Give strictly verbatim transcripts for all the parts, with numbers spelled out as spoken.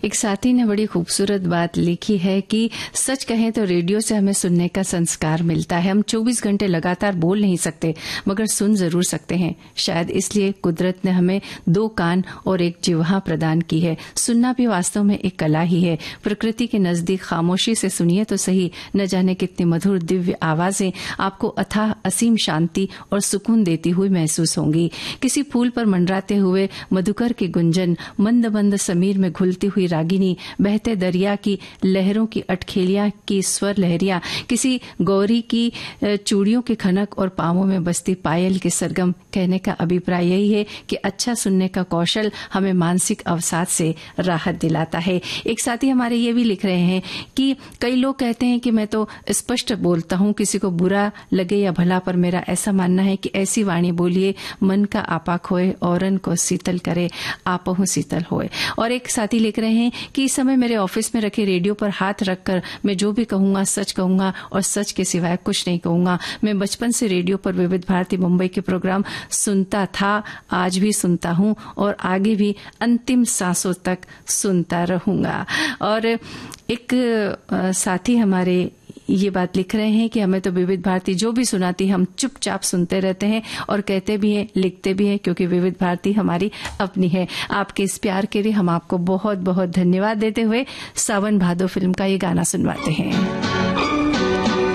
एक साथी ने बड़ी खूबसूरत बात लिखी है कि सच कहें तो रेडियो से हमें सुनने का संस्कार मिलता है। हम चौबीस घंटे लगातार बोल नहीं सकते मगर सुन जरूर सकते हैं। शायद इसलिए कुदरत ने हमें दो कान और एक जिह्वा प्रदान की है। सुनना भी वास्तव में एक कला ही है। प्रकृति के नजदीक खामोशी से सुनिए तो सही, न जाने कितनी मधुर दिव्य आवाजें आपको अथाह असीम शांति और सुकून देती हुई महसूस होंगी। किसी फूल पर मंडराते हुए मधुकर की गुंजन, मंद मंद समीर में घुलती हुई रागिनी, बहते दरिया की लहरों की अटखेलियां की स्वर लहरियां, किसी गौरी की चूड़ियों की खनक और पांवों में बसती पायल के सरगम। कहने का अभिप्राय यही है कि अच्छा सुनने का कौशल हमें मानसिक अवसाद से राहत दिलाता है। एक साथी हमारे ये भी लिख रहे हैं कि कई लोग कहते हैं कि मैं तो स्पष्ट बोलता हूं, किसी को बुरा लगे या भला, पर मेरा ऐसा मानना है कि ऐसी वाणी बोलिए मन का आपा खोए, औरन को शीतल करे, आपहु शीतल होए। और एक साथी लिख रहे हैं कि इस समय मेरे ऑफिस में रखे रेडियो पर हाथ रखकर मैं जो भी कहूंगा सच कहूंगा और सच के सिवाय कुछ नहीं कहूंगा। मैं बचपन से रेडियो पर विविध भारती मुंबई के प्रोग्राम सुनता था, आज भी सुनता हूं और आगे भी अंतिम सांसों तक सुनता रहूंगा। और एक साथी हमारे ये बात लिख रहे हैं कि हमें तो विविध भारती जो भी सुनाती हम चुपचाप सुनते रहते हैं और कहते भी हैं, लिखते भी हैं, क्योंकि विविध भारती हमारी अपनी है। आपके इस प्यार के लिए हम आपको बहुत बहुत धन्यवाद देते हुए सावन भादो फिल्म का ये गाना सुनवाते हैं।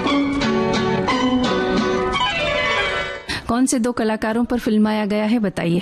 कौन से दो कलाकारों पर फिल्माया गया है बताइए।